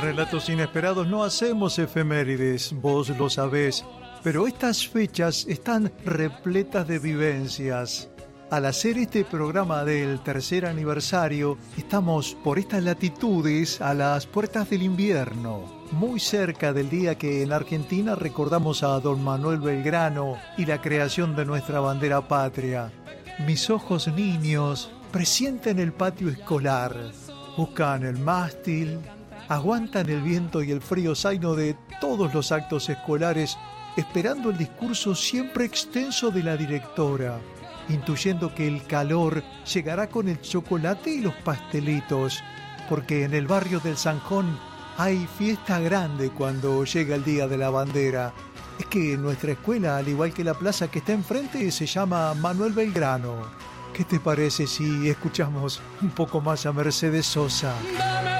Relatos Inesperados no hacemos efemérides, vos lo sabés, pero estas fechas están repletas de vivencias. Al hacer este programa del tercer aniversario, estamos por estas latitudes a las puertas del invierno, muy cerca del día que en Argentina recordamos a don Manuel Belgrano y la creación de nuestra bandera patria. Mis ojos niños presienten el patio escolar, buscan el mástil, aguantan el viento y el frío zaino de todos los actos escolares, esperando el discurso siempre extenso de la directora, intuyendo que el calor llegará con el chocolate y los pastelitos, porque en el barrio del Zanjón hay fiesta grande cuando llega el día de la bandera. Es que nuestra escuela, al igual que la plaza que está enfrente, se llama Manuel Belgrano. ¿Qué te parece si escuchamos un poco más a Mercedes Sosa? Dame